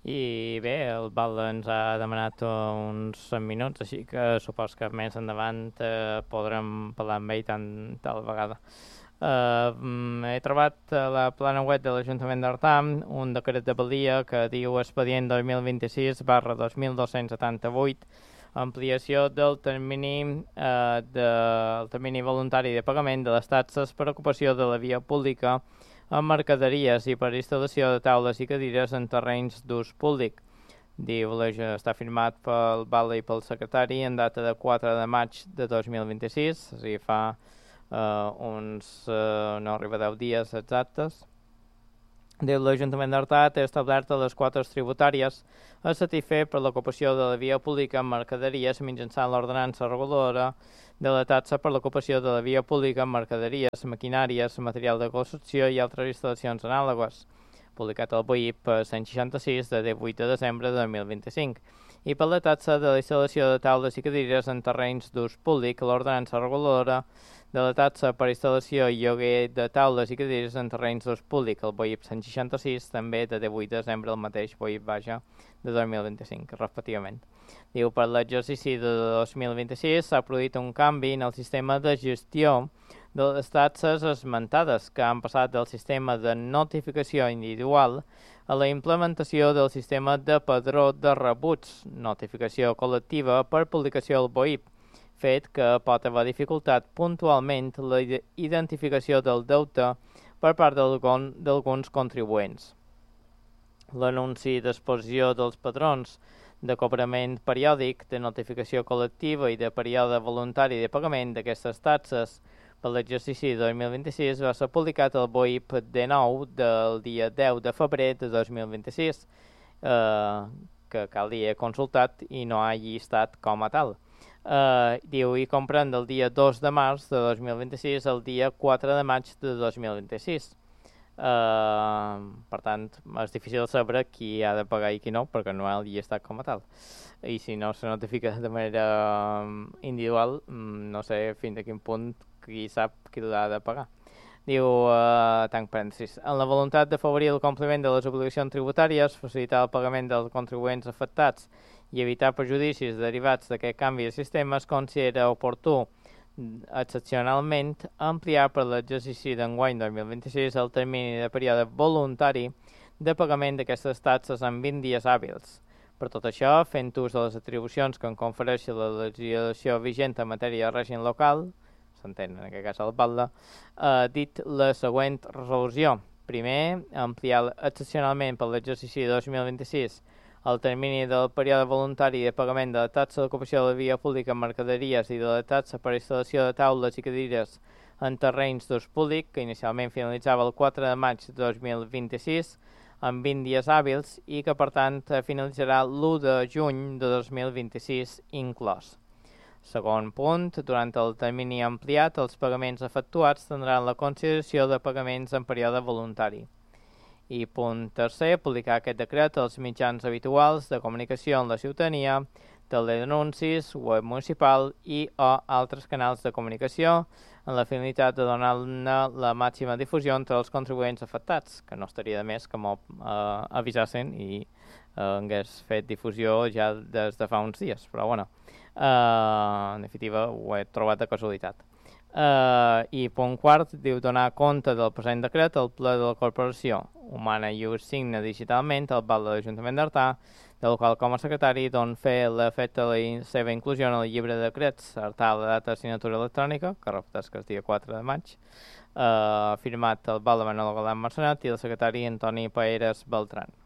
I bé, el Val ens ha demanat uns 100 minuts, així que supos que més endavant podrem parlar amb ell tal vegada. He trobat a la plana web de l'Ajuntament d'Artà un decret de valia que diu expedient 2026 barra 2278, ampliació del termini voluntari de pagament de les taxes per ocupació de la via pública amb mercaderies i per instal·lació de taules i cadires en terrenys d'ús públic. Diu, està firmat pel Val i pel secretari en data de 4 de maig de 2026, és a dir, fa no arriba 10 dies exactes. Diu, l'Ajuntament d'Artà té establert les quotes tributàries a satisfer per l'ocupació de la via pública amb mercaderies mitjançant l'ordenança reguladora de la taxa per l'ocupació de la via pública amb mercaderies, maquinàries, material de construcció i altres instal·lacions anàlogues, publicat al BOIP 166 de 18 de desembre de 2025, i per la taxa de la instal·lació de taules i cadires en terrenys d'ús públic, l'ordenança reguladora de la taxa per instal·lació i lloguer de taules i cadires en terrenys d'ús públic, el BOIP 166, també de 18 de desembre, el mateix BOIP de 2025, respectivament. Diu, per l'exercici de 2026 s'ha produït un canvi en el sistema de gestió de les taxes esmentades, que han passat del sistema de notificació individual a la implementació del sistema de padró de rebuts, notificació col·lectiva per publicació al BOIP, fet que pot haver dificultat puntualment la identificació del deute per part d'alguns contribuents. L'anunci d'exposició dels padrons de cobrament periòdic, de notificació col·lectiva i de període voluntari de pagament d'aquestes taxes per l'exercici de 2026 va ser publicat al BOIP D9 del dia 10 de febrer de 2026, que cal dir he consultat i no ha llistat com a tal. Diu, i comprèn del dia 2 de març de 2026 al dia 4 de maig de 2026. Per tant, és difícil saber qui ha de pagar i qui no, perquè no ha llistat com a tal. I si no se notifica de manera individual, no sé fins a quin punt qui sap qui l'ha de pagar. Diu, tanc parèntesis, en la voluntat d'afavorir el compliment de les obligacions tributàries, facilitar el pagament dels contribuents afectats i evitar perjudicis derivats d'aquest canvi de sistema, es considera oportú excepcionalment ampliar per l'exercici d'enguany 2026 el termini de període voluntari de pagament d'aquestes taxes en 20 dies hàbils. Per tot això, fent ús de les atribucions que en confereix la legislació vigent en matèria de règim local, s'entén en aquest cas el BATLA, dit la següent resolució. Primer, ampliar excepcionalment per l'exercici de 2026 el termini del període voluntari de pagament de la taxa d'ocupació de la via pública en mercaderies i de la taxa per instal·lació de taules i cadires en terrenys d'ús públic, que inicialment finalitzava el 4 de maig de 2026, en 20 dies hàbils i que, per tant, finalitzarà l'1 de juny de 2026 inclòs. Segon punt, durant el termini ampliat, els pagaments efectuats tindran la consideració de pagaments en període voluntari. I punt tercer, publicar aquest decret als mitjans habituals de comunicació en la ciutadania, teleanuncis, web municipal i o altres canals de comunicació en la finalitat de donar-ne la màxima difusió entre els contribuents afectats, que no estaria de més que avisassin i hagués fet difusió ja des de fa uns dies, però bueno, en definitiva ho he trobat de casualitat. I punt quart, diu donar compte del present decret al ple de la corporació humana i ho signa digitalment al Val de l'Ajuntament d'Artà, del qual com a secretari fer l'efecte de la seva inclusió en el llibre de decrets Artà la data de signatura electrònica, que repeteix que és dia 4 de maig, firmat el Val de Manolo Galán Marcenat i el secretari Antoni Paeres Beltrán.